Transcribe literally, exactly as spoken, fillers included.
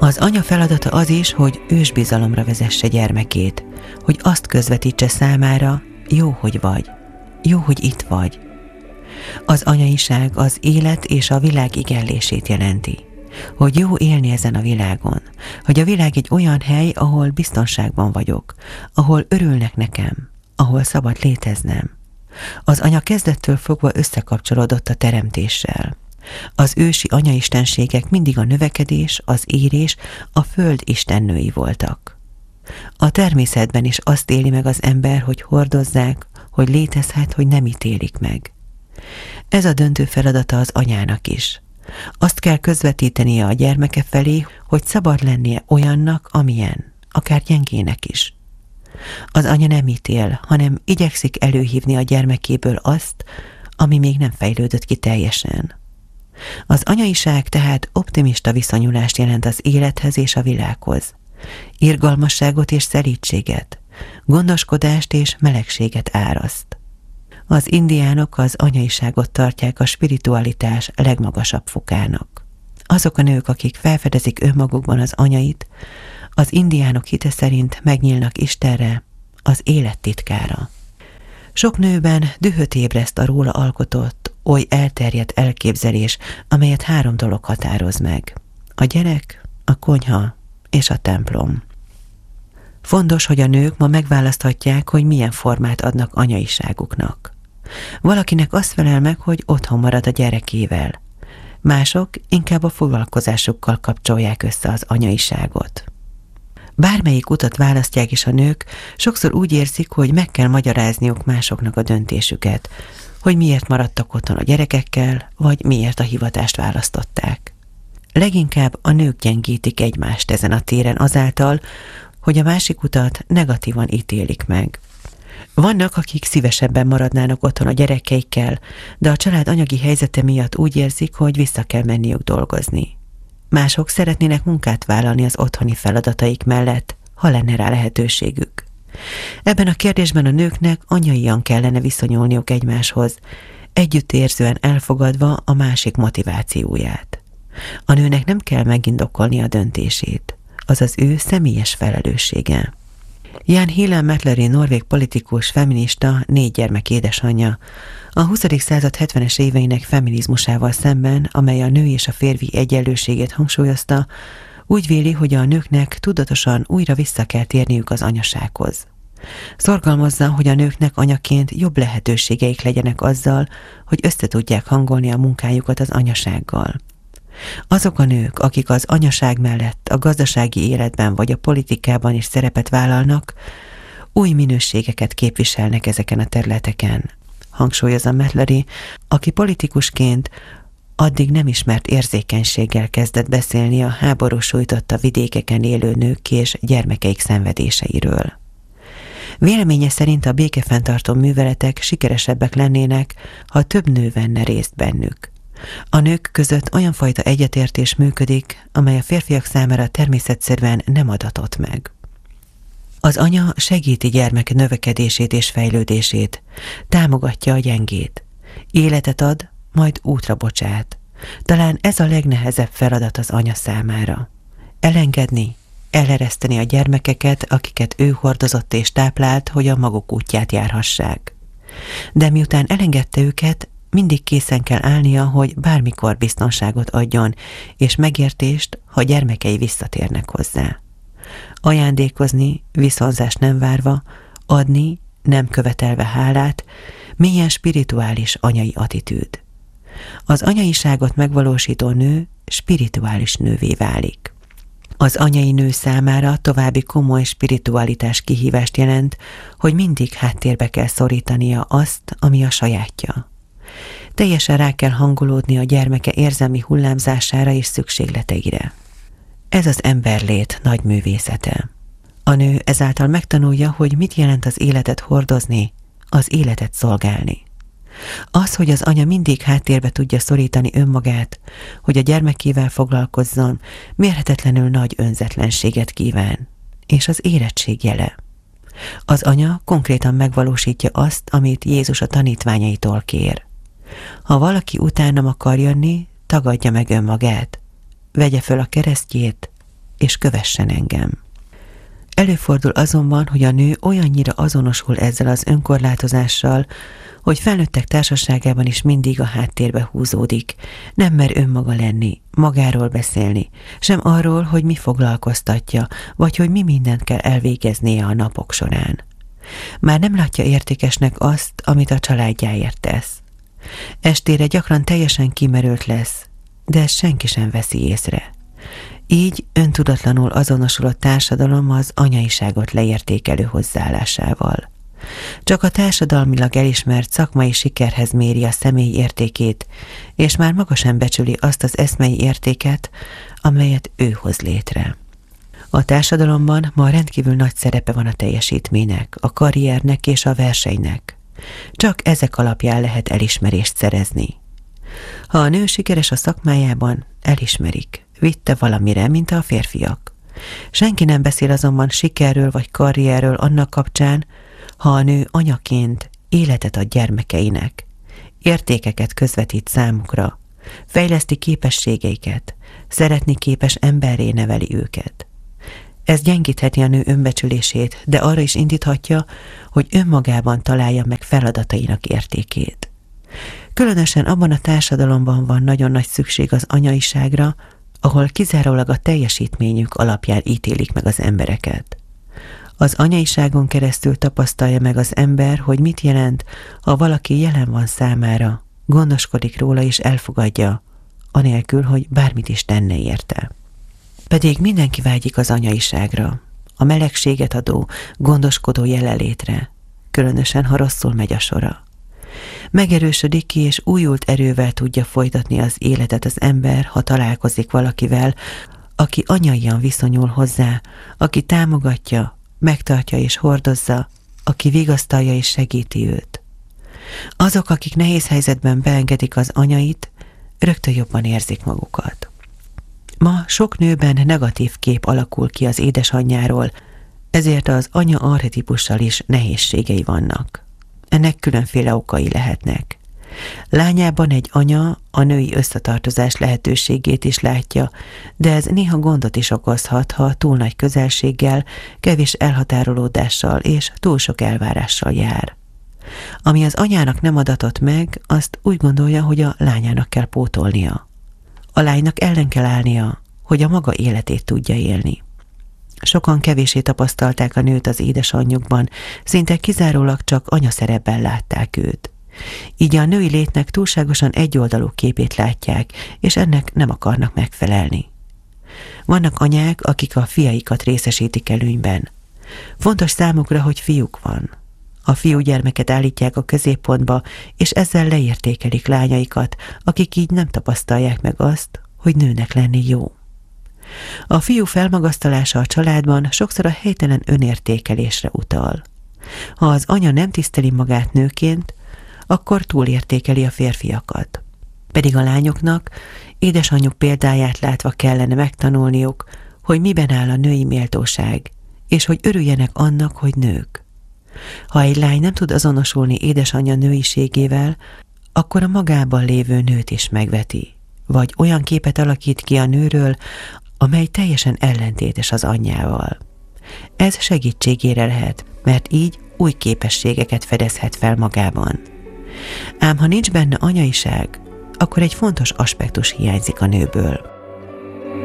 Az anya feladata az is, hogy ősbizalomra vezesse gyermekét, hogy azt közvetítse számára, jó, hogy vagy, jó, hogy itt vagy. Az anyaiság az élet és a világ igenlését jelenti, hogy jó élni ezen a világon, hogy a világ egy olyan hely, ahol biztonságban vagyok, ahol örülnek nekem, ahol szabad léteznem. Az anya kezdettől fogva összekapcsolódott a teremtéssel. Az ősi anyaistenségek mindig a növekedés, az érés, a föld istennői voltak. A természetben is azt éli meg az ember, hogy hordozzák, hogy létezhet, hogy nem ítélik meg. Ez a döntő feladata az anyának is. Azt kell közvetítenie a gyermeke felé, hogy szabad lennie olyannak, amilyen, akár gyengének is. Az anya nem ítél, hanem igyekszik előhívni a gyermekéből azt, ami még nem fejlődött ki teljesen. Az anyaiság tehát optimista viszonyulást jelent az élethez és a világhoz. Irgalmasságot és szelídséget, gondoskodást és melegséget áraszt. Az indiánok az anyaiságot tartják a spiritualitás legmagasabb fokának. Azok a nők, akik felfedezik önmagukban az anyait, az indiánok hite szerint megnyílnak Istenre, az élet titkára. Sok nőben dühöt ébreszt a róla alkotott, oly elterjedt elképzelés, amelyet három dolog határoz meg. A gyerek, a konyha és a templom. Fontos, hogy a nők ma megválaszthatják, hogy milyen formát adnak anyaiságuknak. Valakinek azt felel meg, hogy otthon marad a gyerekével. Mások inkább a foglalkozásukkal kapcsolják össze az anyaiságot. Bármelyik utat választják is a nők, sokszor úgy érzik, hogy meg kell magyarázniuk másoknak a döntésüket, hogy miért maradtak otthon a gyerekekkel, vagy miért a hivatást választották. Leginkább a nők gyengítik egymást ezen a téren azáltal, hogy a másik utat negatívan ítélik meg. Vannak, akik szívesebben maradnának otthon a gyerekeikkel, de a család anyagi helyzete miatt úgy érzik, hogy vissza kell menniük dolgozni. Mások szeretnének munkát vállalni az otthoni feladataik mellett, ha lenne rá lehetőségük. Ebben a kérdésben a nőknek anyaian kellene viszonyulniuk egymáshoz, együttérzően elfogadva a másik motivációját. A nőnek nem kell megindokolni a döntését, az az ő személyes felelőssége. Jan Helen Metleri norvég politikus, feminista, négy gyermek édesanyja, a huszadik század hetvenes éveinek feminizmusával szemben, amely a nő és a férfi egyenlőségét hangsúlyozta, úgy véli, hogy a nőknek tudatosan újra vissza kell térniük az anyasághoz. Szorgalmazza, hogy a nőknek anyaként jobb lehetőségeik legyenek azzal, hogy összetudják hangolni a munkájukat az anyasággal. Azok a nők, akik az anyaság mellett a gazdasági életben vagy a politikában is szerepet vállalnak, új minőségeket képviselnek ezeken a területeken, hangsúlyozza Metleri, aki politikusként addig nem ismert érzékenységgel kezdett beszélni a háború sújtotta vidékeken élő nők és gyermekeik szenvedéseiről. Véleménye szerint a békefenntartó műveletek sikeresebbek lennének, ha több nő venne részt bennük. A nők között olyan fajta egyetértés működik, amely a férfiak számára természetszerűen nem adatott meg. Az anya segíti gyermek növekedését és fejlődését, támogatja a gyengét, életet ad, majd útra bocsát. Talán ez a legnehezebb feladat az anya számára. Elengedni, elereszteni a gyermekeket, akiket ő hordozott és táplált, hogy a maguk útját járhassák. De miután elengedte őket, mindig készen kell állnia, hogy bármikor biztonságot adjon, és megértést, ha gyermekei visszatérnek hozzá. Ajándékozni, viszonzást nem várva, adni, nem követelve hálát, mélyen spirituális anyai attitűd. Az anyaiságot megvalósító nő spirituális nővé válik. Az anyai nő számára további komoly spiritualitás kihívást jelent, hogy mindig háttérbe kell szorítania azt, ami a sajátja. Teljesen rá kell hangolódni a gyermeke érzelmi hullámzására és szükségleteire. Ez az emberlét nagy művészete. A nő ezáltal megtanulja, hogy mit jelent az életet hordozni, az életet szolgálni. Az, hogy az anya mindig háttérbe tudja szorítani önmagát, hogy a gyermekével foglalkozzon, mérhetetlenül nagy önzetlenséget kíván, és az érettség jele. Az anya konkrétan megvalósítja azt, amit Jézus a tanítványaitól kér. Ha valaki utánam akar jönni, tagadja meg önmagát, vegye föl a keresztjét, és kövessen engem. Előfordul azonban, hogy a nő olyannyira azonosul ezzel az önkorlátozással, hogy felnőttek társaságában is mindig a háttérbe húzódik, nem mer önmaga lenni, magáról beszélni, sem arról, hogy mi foglalkoztatja, vagy hogy mi mindent kell elvégeznie a napok során. Már nem látja értékesnek azt, amit a családjáért tesz. Estére gyakran teljesen kimerült lesz, de ezt senki sem veszi észre. Így öntudatlanul azonosul a társadalom az anyaiságot leértékelő hozzáállásával. Csak a társadalmilag elismert szakmai sikerhez méri a személy értékét, és már maga sem becsüli azt az eszmei értéket, amelyet ő hoz létre. A társadalomban ma rendkívül nagy szerepe van a teljesítménynek, a karriernek és a versenynek. Csak ezek alapján lehet elismerést szerezni. Ha a nő sikeres a szakmájában, elismerik, vitte valamire, mint a férfiak. Senki nem beszél azonban sikerről vagy karrierről annak kapcsán, ha a nő anyaként életet ad gyermekeinek, értékeket közvetít számukra, fejleszti képességeiket, szeretni képes emberré neveli őket. Ez gyengítheti a nő önbecsülését, de arra is indíthatja, hogy önmagában találja meg feladatainak értékét. Különösen abban a társadalomban van nagyon nagy szükség az anyaiságra, ahol kizárólag a teljesítményük alapján ítélik meg az embereket. Az anyaiságon keresztül tapasztalja meg az ember, hogy mit jelent, ha valaki jelen van számára, gondoskodik róla és elfogadja, anélkül, hogy bármit is tenne érte. Pedig mindenki vágyik az anyaiságra, a melegséget adó, gondoskodó jelenlétre, különösen, ha rosszul megy a sora. Megerősödik ki, és újult erővel tudja folytatni az életet az ember, ha találkozik valakivel, aki anyaian viszonyul hozzá, aki támogatja, megtartja és hordozza, aki vigasztalja és segíti őt. Azok, akik nehéz helyzetben beengedik az anyait, rögtön jobban érzik magukat. Ma sok nőben negatív kép alakul ki az édesanyjáról, ezért az anya archetipussal is nehézségei vannak. Ennek különféle okai lehetnek. Lányában egy anya a női összetartozás lehetőségét is látja, de ez néha gondot is okozhat, ha túl nagy közelséggel, kevés elhatárolódással és túl sok elvárással jár. Ami az anyának nem adatott meg, azt úgy gondolja, hogy a lányának kell pótolnia. A lánynak ellen kell állnia, hogy a maga életét tudja élni. Sokan kevéssé tapasztalták a nőt az édesanyjukban, szinte kizárólag csak anyaszerepben látták őt. Így a női létnek túlságosan egyoldalú képét látják, és ennek nem akarnak megfelelni. Vannak anyák, akik a fiaikat részesítik előnyben. Fontos számukra, hogy fiúk van. A fiúgyermeket állítják a középpontba, és ezzel leértékelik lányaikat, akik így nem tapasztalják meg azt, hogy nőnek lenni jó. A fiú felmagasztalása a családban sokszor a helytelen önértékelésre utal. Ha az anya nem tiszteli magát nőként, akkor túlértékeli a férfiakat. Pedig a lányoknak édesanyjuk példáját látva kellene megtanulniuk, hogy miben áll a női méltóság, és hogy örüljenek annak, hogy nők. Ha egy lány nem tud azonosulni édesanyja nőiségével, akkor a magában lévő nőt is megveti, vagy olyan képet alakít ki a nőről, amely teljesen ellentétes az anyjával. Ez segítségére lehet, mert így új képességeket fedezhet fel magában. Ám ha nincs benne anyaiság, akkor egy fontos aspektus hiányzik a nőből.